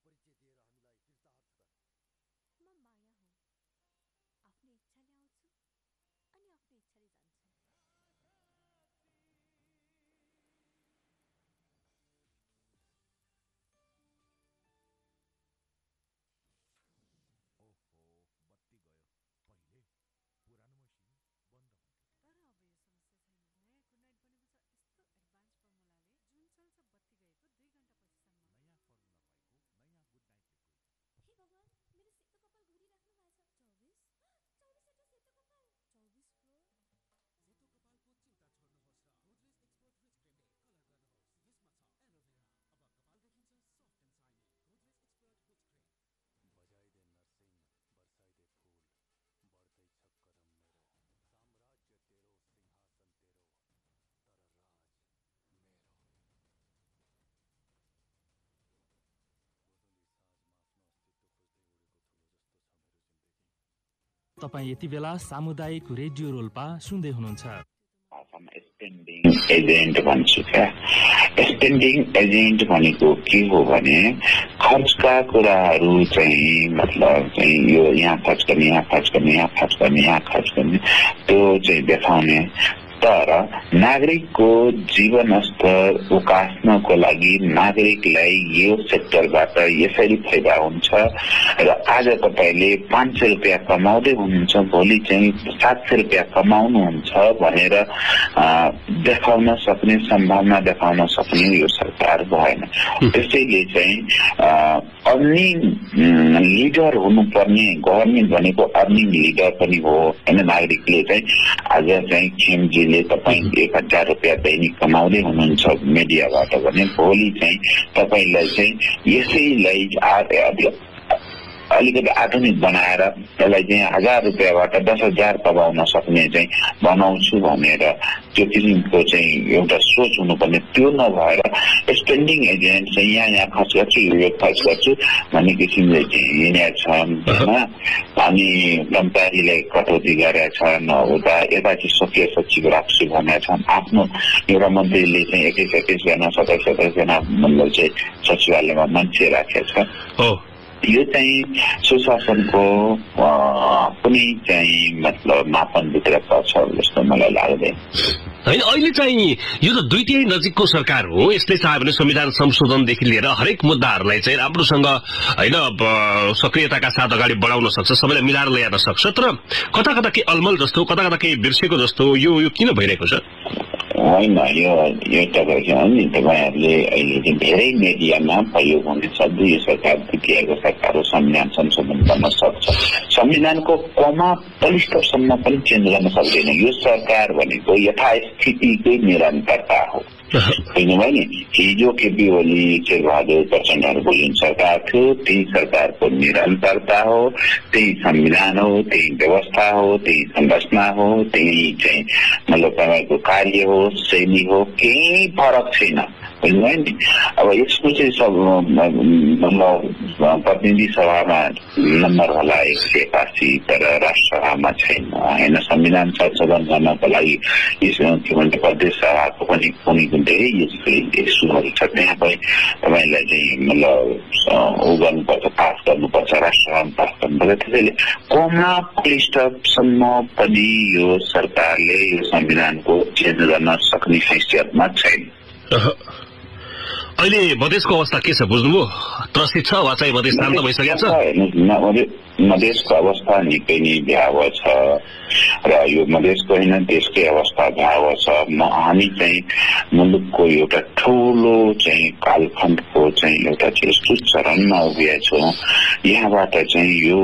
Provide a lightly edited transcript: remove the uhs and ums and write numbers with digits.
तपाईं यति बेला सामुदायिक रेडियो रोल्पा सुन्दै हुनुहुन्छ। एजेन्ट भन्छु क्या। स्ट्यान्डिङ एजेन्ट भनेको के हो भने खर्चका कुराहरू चाहिँ मतलब चाहिँ यो यहाँ खर्च गर्ने, यहाँ खर्च गर्ने, यहाँ खर्च गर्ने, यहाँ खर्च गर्ने त्यो चाहिँ देखाउने, तर नागरिकको जीवन स्तर उकास्नको लागि नागरिकलाई यो सेक्टरबाट यसरी फाइदा हुन्छ र आज तपाईले 500 रुपैयाँ कमाउँदै हुनुहुन्छ, भोलि चाहिँ 700 रुपैयाँ कमाउनुहुन्छ भनेर देखाउन सक्ने, सम्भावना देखाउन सक्ने यो सरकार भएन। त्यसैले चाहिँ अर्निङ लिडर हुनुपर्ने, गभर्मेन्ट भनेको अर्निङ लिडर पनि हो हैन। नागरिकले चाहिँ आज चाहिँ खेमजीले तपाईँ 1000 रुपैयाँ दैनिक कमाउँदै हुनुहुन्छ मिडियाबाट भने भोलि चाहिँ तपाईलाई चाहिँ यसैलाई अलिकति आधुनिक बनाएर त्यसलाई चाहिँ 1000 रुपैयाँबाट 10,000 कमाउन सक्ने चाहिँ बनाउँछु भनेर त्यो किसिमको चाहिँ एउटा सोच हुनुपर्ने, त्यो नभएर स्पेन्डिङ एजेन्ट चाहिँ यहाँ खर्च गर्छु, यो खर्च गर्छु भन्ने किसिमले चाहिँ हिँडेका छन् होइन। अनि कर्मचारीलाई कटौती गरेका छन्, उता यता चाहिँ सकिए सचिव राख्छु भनेका छन्। आफ्नो एउटा मन्त्रीले चाहिँ 21 जना 27 जना मतलब चाहिँ सचिवालयमा मान्छे राखेका छ। यो चाहिँ सुशासनको कुनै चाहिँ मतलब मापनभित्र पर्छ जस्तो मलाई लाग्दैन हैन। अहिले चाहिँ यो त 2/3 नजिकको सरकार हो। यसले चाह्यो भने संविधान संशोधनदेखि लिएर हरेक मुद्दाहरूलाई चाहिँ राम्रोसँग हैन सक्रियताका साथ अगाडि बढाउन सक्छ, सबैलाई मिलाएर ल्याउन सक्छ। तर कता कता के अलमल जस्तो, कता कता के बिर्सेको जस्तो यो किन भइरहेको छ? होइन, यो तपाईँको नि तपाईँहरूले अहिले चाहिँ धेरै मिडियामा प्रयोग हुनेछ। यो सरकार द्वितीयको सरकार हो, संविधान संशोधन गर्न सक्छ, संविधानको कमा पलिष्ठसम्म पनि चेन्ज गर्न सक्दैन। यो सरकार भनेको यथास्थितिकै निरन्तरता हो, बुझ्नुभयो नि। हिजो केपी ओली, शेरबहादुर प्रचण्डहरूको जुन सरकार थियो त्यही सरकारको निरन्तरता हो, त्यही संविधान हो, त्यही व्यवस्था हो, त्यही संरचना हो, त्यही चाहिँ मतलब तपाईँको कार्य हो, शैली हो, केही फरक छैन, बुझ्नुभयो नि। अब यसको चाहिँ सब प्रतिनिधि सभामा नम्बर होला 181, तर राष्ट्रसभामा छैन होइन। संविधान संशोधन गर्नको लागि के भन्छ प्रदेश सभाको पनि कुनै धेरै इस्युहरू छ, त्यहाँ पनि तपाईँलाई चाहिँ मतलब ऊ गर्नुपर्छ, पास गर्नुपर्छ, राष्ट्रसभामा पास गर्नुपर्छ। त्यसैले कमला पलिष्ठसम्म पनि यो सरकारले यो संविधानको चेन्ज गर्न सक्ने हैसियतमा छैन। अहिले मधेसको अवस्था के छ बुझ्नुभयो? त्रसित छ वा चाहिँ मधेस शान्त भइसकेको छ? मधेसको अवस्था निकै नै भयावह छ र यो मधेसको होइन देशकै अवस्था भयावह छ। हामी चाहिँ मुलुकको एउटा ठूलो चाहिँ कालखण्डको चाहिँ एउटा यस्तो चरणमा उभिएका छौँ, यहाँबाट चाहिँ यो